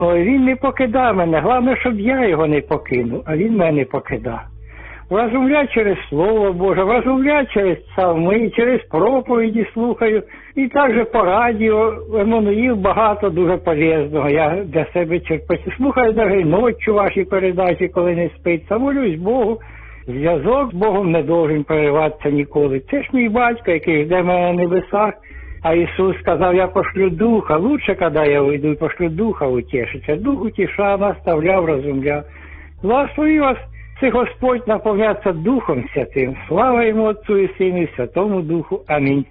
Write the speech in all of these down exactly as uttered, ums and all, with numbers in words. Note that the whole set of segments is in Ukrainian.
Ой, він не покидав мене, головне, щоб я його не покинув, а він мене не покидав. Вразумля через Слово Боже, вразумля через псалми, через проповіді слухаю. І також по радіо Еммануїл багато дуже полезного. Я для себе черпаю. Слухаю навіть ночі ваші передачі, коли не спиться. Молюсь Богу. Зв'язок з Богом не должен перериватися ніколи. Це ж мій батько, який жде мене на небесах. А Ісус сказав, я пошлю Духа. Лучше, коли я вийду, пошлю Духа утешиться. Дух утішав, наставляв, розумляв. Благослови вас, це Господь, наповняться Духом Святим. Слава йому Отцу і Сину і Святому Духу. Амінь.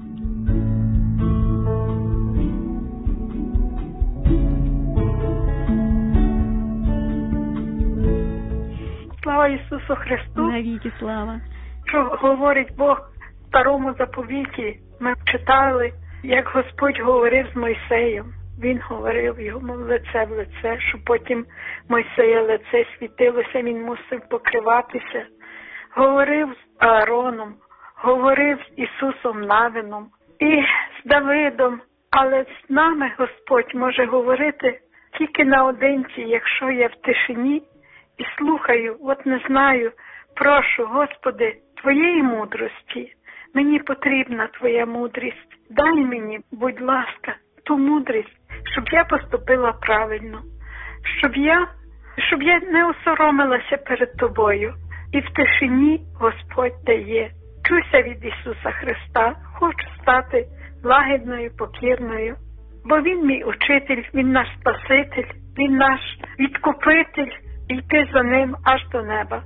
Слава Ісусу Христу! Навіки слава! Що говорить Бог в старому заповіті, ми читали, як Господь говорив з Мойсеєм. Він говорив йому лице в лице, що потім Мойсея лице світилося, він мусив покриватися. Говорив з Аароном, говорив з Ісусом Навином і з Давидом. Але з нами Господь може говорити тільки наодинці, якщо я в тишині і слухаю, от не знаю, прошу, Господи, Твоєї мудрості. Мені потрібна Твоя мудрість. Дай мені, будь ласка, ту мудрість, щоб я поступила правильно, щоб я, щоб я не осоромилася перед Тобою. І в тишині Господь дає. Чуся від Ісуса Христа, хочу стати лагідною, покірною, бо Він мій учитель, Він наш Спаситель, Він наш відкупитель, і йти за Ним аж до неба.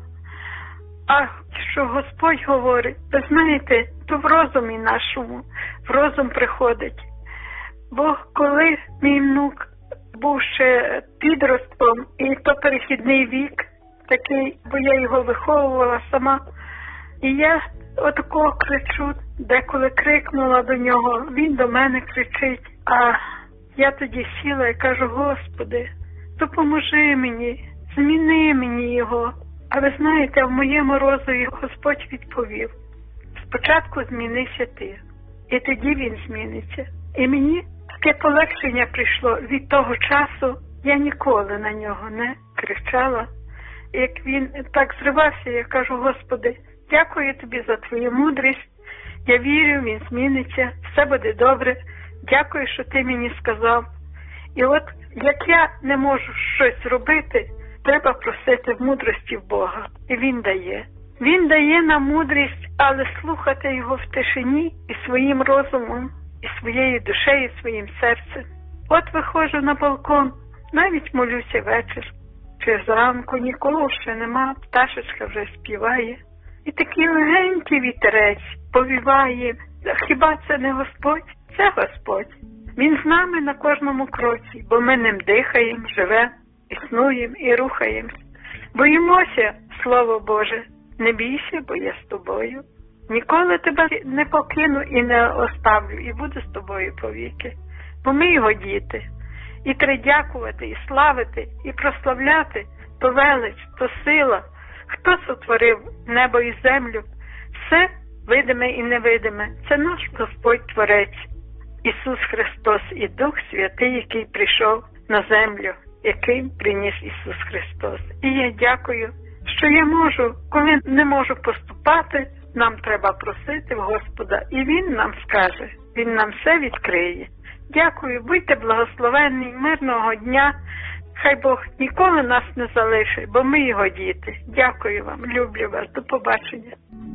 А що Господь говорить, ви знаєте, то в розумі нашому, в розум приходить. Бо коли мій внук був ще підростком, і то перехідний вік, такий, бо я його виховувала сама, і я отакого кричу, деколи крикнула до нього, він до мене кричить, а я тоді сіла і кажу, Господи, допоможи мені, зміни мені його. А ви знаєте, в моєму розумі Господь відповів, спочатку змінися ти, і тоді він зміниться. І мені таке полегшення прийшло від того часу, я ніколи на нього не кричала. Як він так зривався, я кажу, Господи, дякую тобі за твою мудрість, я вірю, він зміниться, все буде добре, дякую, що ти мені сказав. І от як я не можу щось робити, треба просити в мудрості в Бога. І Він дає. Він дає нам мудрість, але слухати його в тишині і своїм розумом, і своєю душею, і своїм серцем. От виходжу на балкон, навіть молюся вечір. Чи зранку нікого ще нема, пташечка вже співає. І такий легенький вітерець повіває. Хіба це не Господь? Це Господь. Він з нами на кожному кроці, бо ми ним дихаємо, живемо, існуємо і рухаємось. Боїмося, Слово Боже, не бійся, бо я з тобою. Ніколи тебе не покину і не оставлю, і буду з тобою повіки. Бо ми його діти. І треба дякувати, і славити, і прославляти то велич, то сила. Хто сотворив небо і землю? Все видиме і невидиме. Це наш Господь Творець. Ісус Христос і Дух Святий, який прийшов на землю, який приніс Ісус Христос. І я дякую, що я можу, коли не можу поступати, нам треба просити в Господа, і Він нам скаже, Він нам все відкриє. Дякую, будьте благословенні, мирного дня. Хай Бог ніколи нас не залишить, бо ми його діти. Дякую вам, люблю вас, до побачення.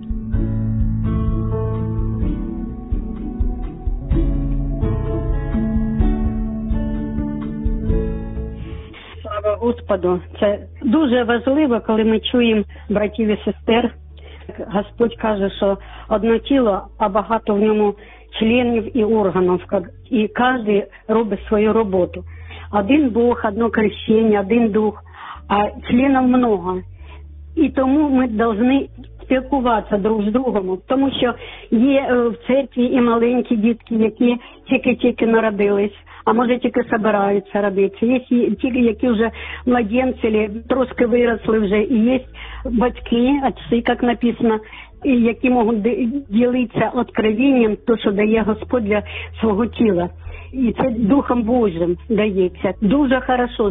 Слава Господу! Це дуже важливо, коли ми чуємо братів і сестер. Господь каже, що одне тіло, а багато в ньому членів і органів, і кожен робить свою роботу. Один Бог, одно крещення, один Дух, а членів много. І тому ми повинні спілкуватися друг з другом, тому що є в церкві і маленькі дітки, які тільки-тільки народились, а може тільки збираються родитися. Є ті, які вже младенці, трошки виросли вже, і є батьки, отці, як написано, і які можуть ділитися откровенням, то, що дає Господь для свого тіла. І це Духом Божим дається. Дуже хорошо.